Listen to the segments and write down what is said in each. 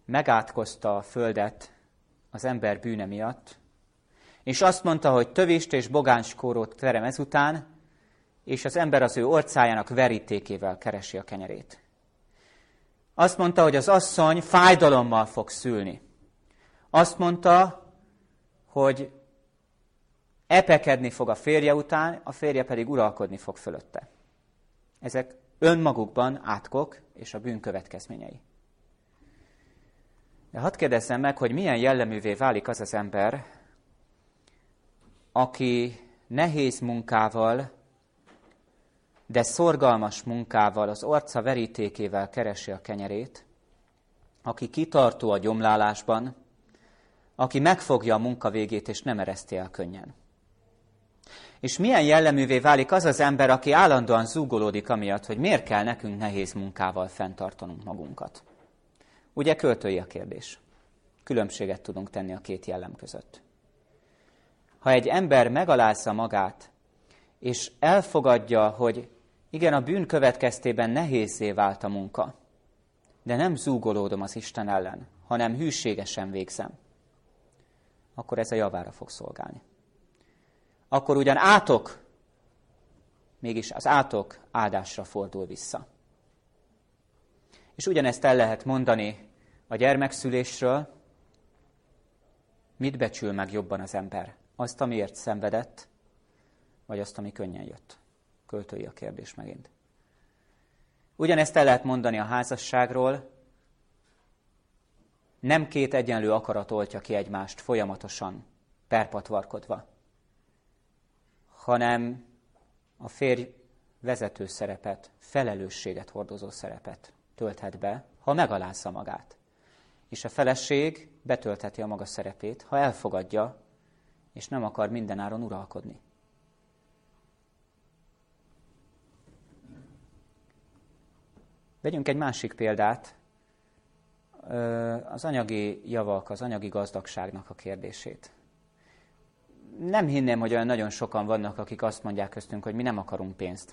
megátkozta a földet az ember bűne miatt, és azt mondta, hogy tövist és bogánskórót terem ezután, és az ember az ő orcájának verítékével keresi a kenyerét. Azt mondta, hogy az asszony fájdalommal fog szülni. Azt mondta, hogy epekedni fog a férje után, a férje pedig uralkodni fog fölötte. Ezek önmagukban átkok és a bűn következményei. De hadd kérdezzem meg, hogy milyen jelleművé válik az az ember, aki nehéz munkával, de szorgalmas munkával, az orca verítékével keresi a kenyerét, aki kitartó a gyomlálásban, aki megfogja a munka végét és nem ereszti el könnyen. És milyen jelleművé válik az az ember, aki állandóan zúgolódik amiatt, hogy miért kell nekünk nehéz munkával fenntartanunk magunkat. Ugye költői a kérdés. Különbséget tudunk tenni a két jellem között. Ha egy ember megalázza magát, és elfogadja, hogy igen, a bűn következtében nehézzé vált a munka, de nem zúgolódom az Isten ellen, hanem hűségesen végzem, akkor ez a javára fog szolgálni. Akkor ugyan átok, mégis az átok áldásra fordul vissza. És ugyanezt el lehet mondani a gyermekszülésről. Mit becsül meg jobban az ember? Azt, amiért szenvedett, vagy azt, ami könnyen jött? Költői a kérdés megint. Ugyanezt el lehet mondani a házasságról. Nem két egyenlő akarat oltja ki egymást folyamatosan, perpatvarkodva, hanem a férj vezető szerepet, felelősséget hordozó szerepet tölthet be, ha megalázza magát. És a feleség betöltheti a maga szerepét, ha elfogadja, és nem akar mindenáron uralkodni. Vegyünk egy másik példát, az anyagi javak, az anyagi gazdagságnak a kérdését. Nem hinném, hogy olyan nagyon sokan vannak, akik azt mondják köztünk, hogy mi nem akarunk pénzt.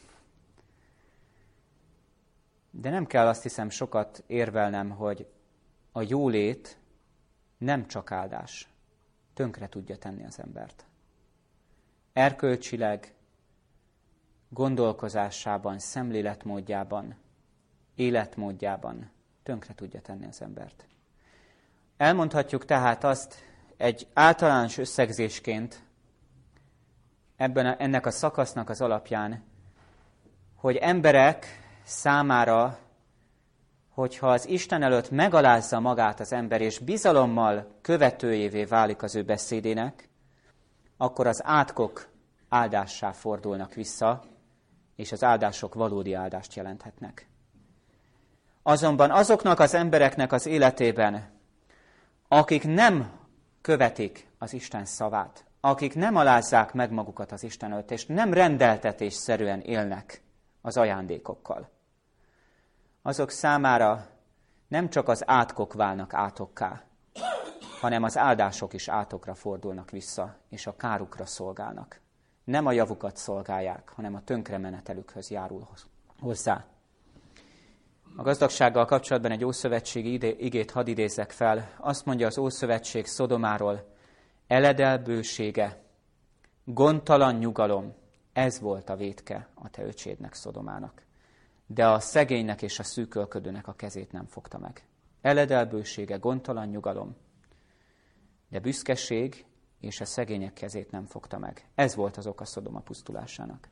De nem kell, azt hiszem, sokat érvelnem, hogy a jólét nem csak áldás. Tönkre tudja tenni az embert. Erkölcsileg, gondolkozásában, szemléletmódjában, életmódjában tönkre tudja tenni az embert. Elmondhatjuk tehát azt egy általános összegzésként ennek a szakasznak az alapján, hogy emberek számára, hogyha az Isten előtt megalázza magát az ember, és bizalommal követőjévé válik az ő beszédének, akkor az átkok áldássá fordulnak vissza, és az áldások valódi áldást jelenthetnek. Azonban azoknak az embereknek az életében, akik nem követik az Isten szavát, akik nem alázzák meg magukat az Isten előtt, és nem rendeltetésszerűen élnek az ajándékokkal, azok számára nem csak az átkok válnak átokká, hanem az áldások is átokra fordulnak vissza, és a kárukra szolgálnak. Nem a javukat szolgálják, hanem a tönkremenetelükhöz járul hozzá. A gazdagsággal kapcsolatban egy ószövetségi igét hadd idézzek fel. Azt mondja az Ószövetség Szodomáról: eledel bősége, gondtalan nyugalom, ez volt a vétke a te öcsédnek, Szodomának. De a szegénynek és a szűkölködőnek a kezét nem fogta meg. Eledel bősége, gondtalan nyugalom, de büszkeség és a szegények kezét nem fogta meg. Ez volt az oka Szodoma pusztulásának.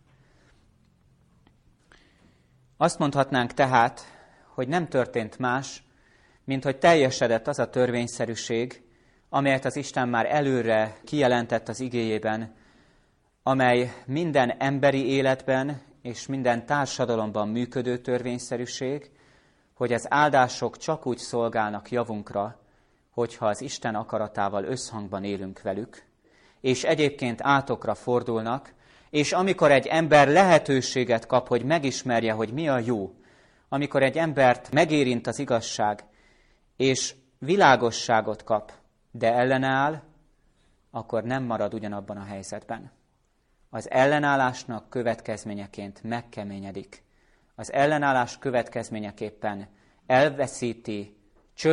Azt mondhatnánk tehát, hogy nem történt más, mint hogy teljesedett az a törvényszerűség, amelyet az Isten már előre kijelentett az igéjében, amely minden emberi életben és minden társadalomban működő törvényszerűség, hogy az áldások csak úgy szolgálnak javunkra, hogyha az Isten akaratával összhangban élünk velük, és egyébként átokra fordulnak, és amikor egy ember lehetőséget kap, hogy megismerje, hogy mi a jó, amikor egy embert megérint az igazság, és világosságot kap, de ellenáll, akkor nem marad ugyanabban a helyzetben. Az ellenállásnak következményeként megkeményedik. Az ellenállás következményeképpen elveszíti